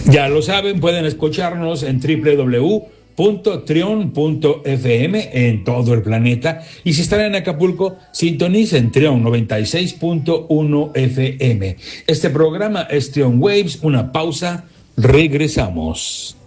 Ya lo saben, pueden escucharnos en www.trion.fm en todo el planeta. Y si están en Acapulco, sintonicen Trion 96.1 FM. Este programa es Trion Waves. Una pausa, regresamos.